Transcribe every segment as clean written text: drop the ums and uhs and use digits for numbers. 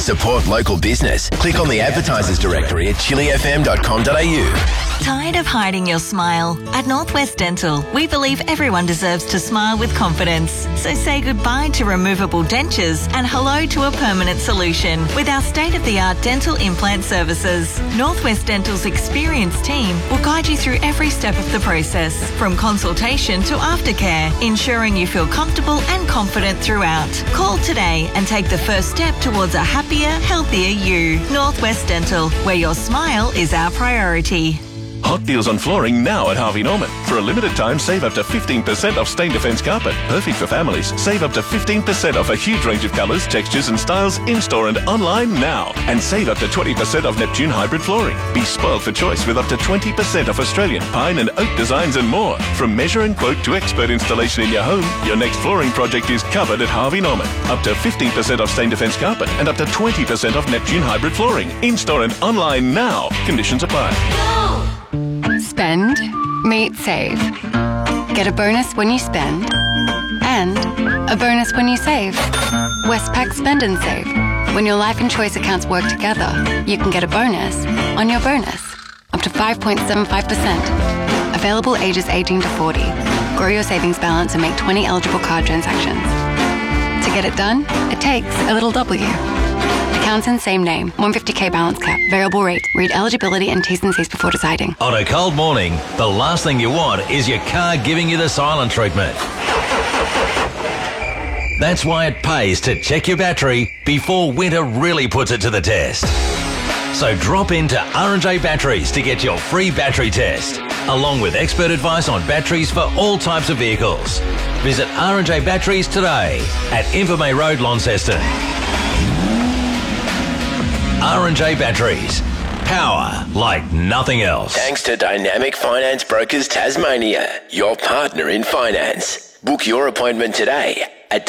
Support local business. Click on the advertisers directory at chilifm.com.au. Tired of hiding your smile? At Northwest Dental, we believe everyone deserves to smile with confidence. So say goodbye to removable dentures and hello to a permanent solution with our state-of-the-art dental implant services. Northwest Dental's experienced team will guide you through every step of the process, from consultation to aftercare, ensuring you feel comfortable and confident throughout. Call today and take the first step towards a happier, healthier you. Northwest Dental, where your smile is our priority. Hot deals on flooring now at Harvey Norman. For a limited time, save up to 15% off Stain Defence carpet. Perfect for families. Save up to 15% off a huge range of colours, textures and styles in-store and online now. And save up to 20% off Neptune hybrid flooring. Be spoiled for choice with up to 20% off Australian pine and oak designs and more. From measure and quote to expert installation in your home, your next flooring project is covered at Harvey Norman. Up to 15% off Stain Defence carpet and up to 20% off Neptune hybrid flooring. In-store and online now. Conditions apply. Spend, meet, save. Get a bonus when you spend and a bonus when you save. Westpac Spend and Save. When your life and choice accounts work together, you can get a bonus on your bonus, up to 5.75%. Available ages 18 to 40. Grow your savings balance and make 20 eligible card transactions. To get it done, it takes a little W. Accounts in same name. 150k balance cap. Variable rate. Read eligibility and T's and C's before deciding. On a cold morning, the last thing you want is your car giving you the silent treatment. That's why it pays to check your battery before winter really puts it to the test. So drop into R&J Batteries to get your free battery test, along with expert advice on batteries for all types of vehicles. Visit R&J Batteries today at Invermay Road, Launceston. R&J Batteries. Power like nothing else. Thanks to Dynamic Finance Brokers Tasmania, your partner in finance. Book your appointment today at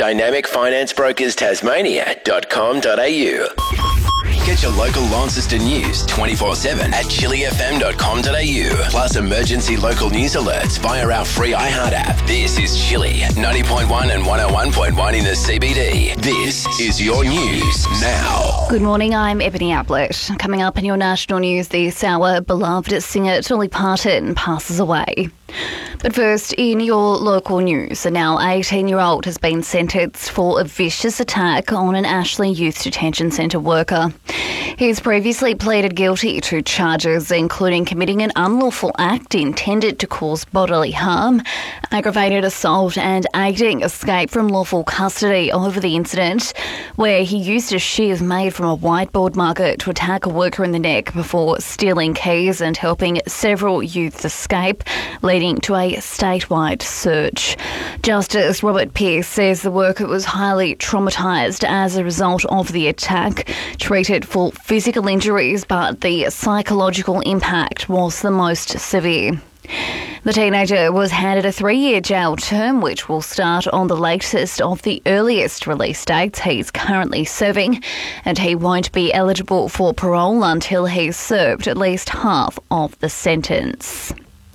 dynamicfinanceBrokersTasmania.com.au. Get your local Launceston news 24/7 at chilifm.com.au. Plus emergency local news alerts via our free iHeart app. This is Chili, 90.1 and 101.1 in the CBD. This is your news now. Good morning, I'm Ebony Ablett. Coming up in your national news this hour, beloved singer Dolly Parton passes away. But first, in your local news, a now 18-year-old has been sentenced for a vicious attack on an Ashley Youth Detention Centre worker. He's previously pleaded guilty to charges including committing an unlawful act intended to cause bodily harm, aggravated assault and aiding escape from lawful custody over the incident, where he used a shiv made from a whiteboard marker to attack a worker in the neck before stealing keys and helping several youths escape, leading to a statewide search. Justice Robert Pearce says the worker was highly traumatised as a result of the attack, treated for physical injuries, but the psychological impact was the most severe. The teenager was handed a 3-year jail term, which will start on the latest of the earliest release dates he's currently serving, and he won't be eligible for parole until he's served at least half of the sentence.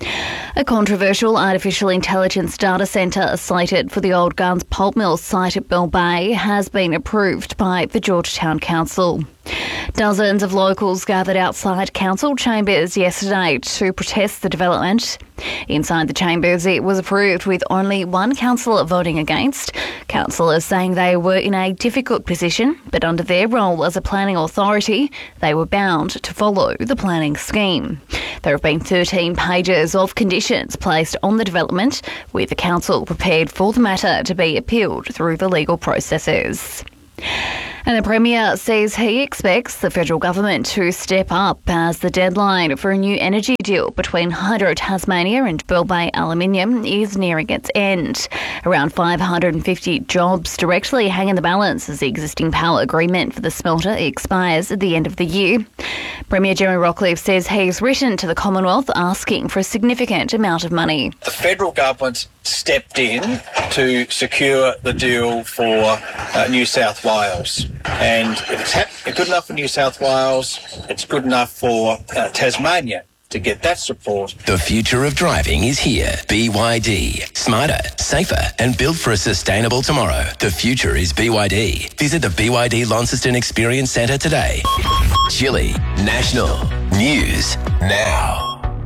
A controversial artificial intelligence data centre slated for the Old Guns pulp mill site at Bell Bay has been approved by the Georgetown Council. Dozens of locals gathered outside council chambers yesterday to protest the development. Inside the chambers, it was approved with only one councillor voting against. Councillors saying they were in a difficult position, but under their role as a planning authority, they were bound to follow the planning scheme. There have been 13 pages of conditions placed on the development, with the council prepared for the matter to be appealed through the legal processes. And the Premier says he expects the federal government to step up as the deadline for a new energy deal between Hydro Tasmania and Bell Bay Aluminium is nearing its end. Around 550 jobs directly hang in the balance as the existing power agreement for the smelter expires at the end of the year. Premier Jeremy Rockliff says he's written to the Commonwealth asking for a significant amount of money. The federal government stepped in to secure the deal for New South Wales. And if it's good enough for New South Wales, it's good enough for Tasmania. to get that support. The future of driving is here. BYD. Smarter, safer, and built for a sustainable tomorrow. The future is BYD. Visit the BYD Launceston Experience Centre today. Chili National News Now.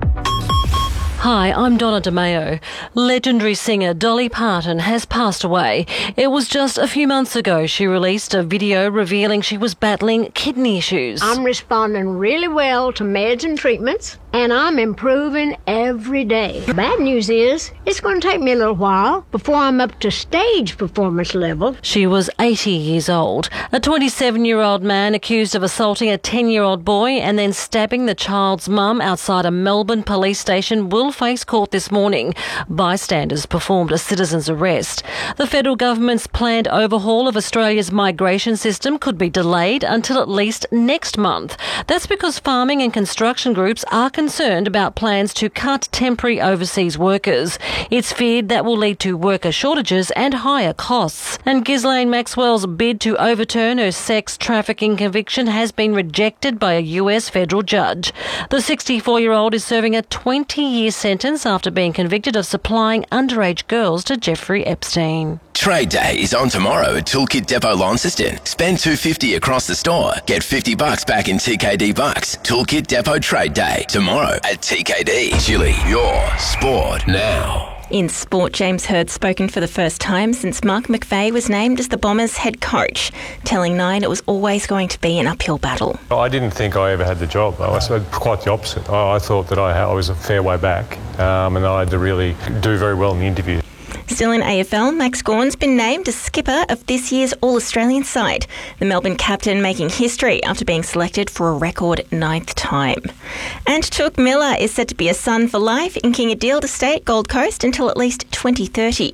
Hi, I'm Donna DeMeo. Legendary singer Dolly Parton has passed away. It was just a few months ago she released a video revealing she was battling kidney issues. I'm responding really well to meds and treatments, and I'm improving every day. The bad news is, it's going to take me a little while before I'm up to stage performance level. She was 80 years old. A 27-year-old man accused of assaulting a 10-year-old boy and then stabbing the child's mum outside a Melbourne police station will face court this morning. Bystanders performed a citizen's arrest. The federal government's planned overhaul of Australia's migration system could be delayed until at least next month. That's because farming and construction groups are concerned about plans to cut temporary overseas workers. It's feared that will lead to worker shortages and higher costs. And Ghislaine Maxwell's bid to overturn her sex trafficking conviction has been rejected by a US federal judge. The 64-year-old is serving a 20-year sentence after being convicted of supplying underage girls to Jeffrey Epstein. Trade Day is on tomorrow at Toolkit Depot Launceston. Spend $250 across the store. Get $50 back in TKD bucks. Toolkit Depot Trade Day tomorrow at TKD. Chili, your sport now. In sport, James Hird spoken for the first time since Mark McVeigh was named as the Bombers' head coach, telling Nine it was always going to be an uphill battle. I didn't think I ever had the job. I was quite the opposite. I thought that I was a fair way back and I had to really do very well in the interview. Still in AFL, Max Gawn's been named as skipper of this year's All-Australian side. The Melbourne captain making history after being selected for a record 9th time. And Touk Miller is said to be a son for life, inking a deal to stay at Gold Coast until at least 2030.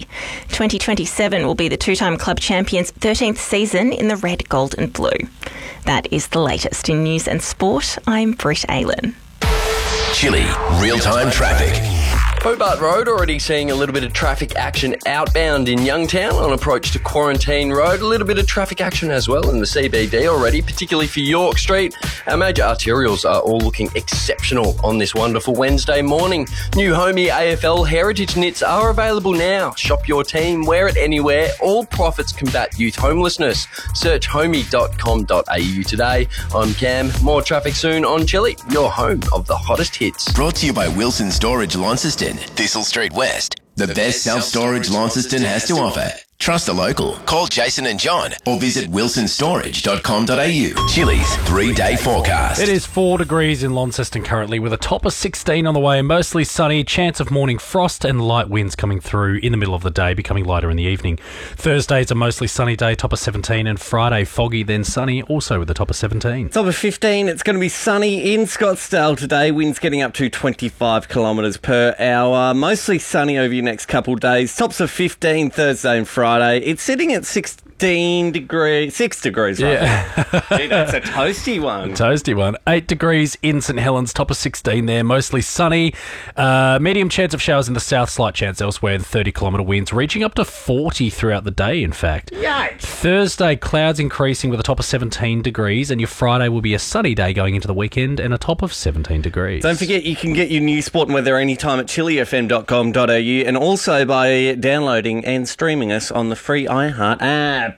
2027 will be the two-time club champion's 13th season in the red, gold and blue. That is the latest in news and sport. I'm Britt Aylen. Chili, real-time traffic. Hobart Road already seeing a little bit of traffic action outbound in Youngtown on approach to Quarantine Road. A little bit of traffic action as well in the CBD already, particularly for York Street. Our major arterials are all looking exceptional on this wonderful Wednesday morning. New Homey AFL Heritage Knits are available now. Shop your team, wear it anywhere. All profits combat youth homelessness. Search homey.com.au today. I'm Cam. More traffic soon on Chili, your home of the hottest hits. Brought to you by Wilson Storage Launceston, Thistle Street West. The best self-storage Launceston has to offer. Trust a local. Call Jason and John or visit wilsonstorage.com.au. Chili's 3-day forecast. It is 4 degrees in Launceston currently with a top of 16 on the way. Mostly sunny, chance of morning frost and light winds coming through in the middle of the day, becoming lighter in the evening. Thursday's a mostly sunny day, top of 17, and Friday foggy then sunny, also with a top of 17. Top of 15, it's going to be sunny in Scottsdale today. Winds getting up to 25 kilometres per hour. Mostly sunny over your next couple of days. Tops of 15 Thursday and Friday. It's sitting at 6 degrees, right? Yeah. Gee, that's a toasty one. A toasty one. 8 degrees in St Helens, top of 16 there, mostly sunny. Medium chance of showers in the south, slight chance elsewhere, and 30-kilometre winds reaching up to 40 throughout the day, in fact. Yikes. Thursday, clouds increasing with a top of 17 degrees, and your Friday will be a sunny day going into the weekend and a top of 17 degrees. Don't forget you can get your news, sport and weather anytime at chilifm.com.au and also by downloading and streaming us on the free iHeart app.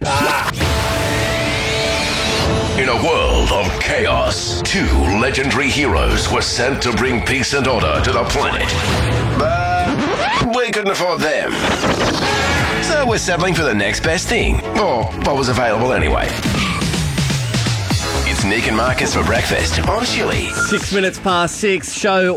In a world of chaos, 2 legendary heroes were sent to bring peace and order to the planet. But we couldn't afford them. So we're settling for the next best thing, or what was available anyway. It's Nick and Marcus for breakfast on Chili. 6 minutes past 6, show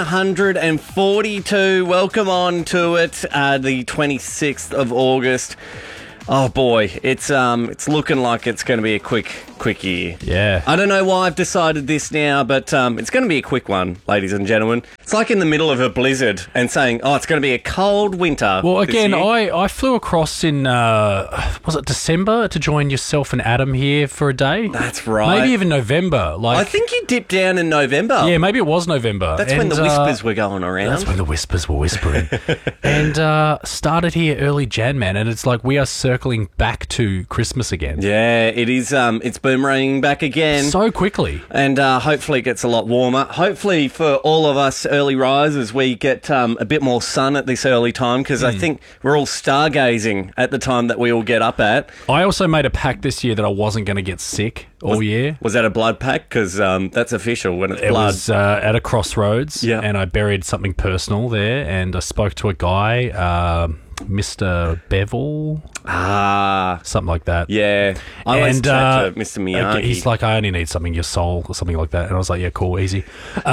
142. Welcome on to it, the 26th of August. Oh boy, it's looking like it's going to be a quick year. Yeah. I don't know why I've decided this now, but it's going to be a quick one, ladies and gentlemen. It's like in the middle of a blizzard and saying, oh, it's going to be a cold winter. Well, again, I flew across in, was it December, to join yourself and Adam here for a day? That's right. Maybe even November. I think you dipped down in November. Yeah, maybe it was November. That's when the whispers were going around. That's when the whispers were whispering. And started here early Jan, man, and it's like we are circling back to Christmas again. Yeah, it is. It's boomeranging back again. So quickly. And hopefully it gets a lot warmer. Hopefully for all of us early risers, we get a bit more sun at this early time because I think we're all stargazing at the time that we all get up at. I also made a pact this year that I wasn't going to get sick all year. Was that a blood pact? Because that's official when it's blood. It was at a crossroads, and I buried something personal there, and I spoke to a guy, Mr. Bevel. Something like that. Yeah. I always chat to Mr. Miyagi. He's like, I only need something, your soul, or something like that. And I was like, yeah, cool, easy.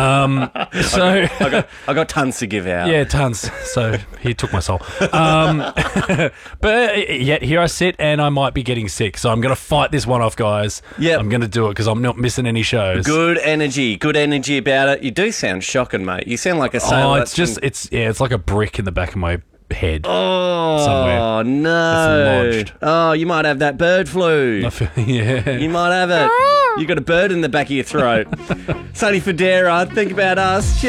I got tons to give out. Yeah, tons. So he took my soul. But yet here I sit and I might be getting sick. So I'm going to fight this one off, guys. Yeah. I'm going to do it because I'm not missing any shows. Good energy about it. You do sound shocking, mate. You sound like a sailor. It's like a brick in the back of my head. Oh, somewhere. No. It's lodged. Oh, you might have that bird flu. Yeah. You might have it. You got a bird in the back of your throat. Sonny Fodera, think about us.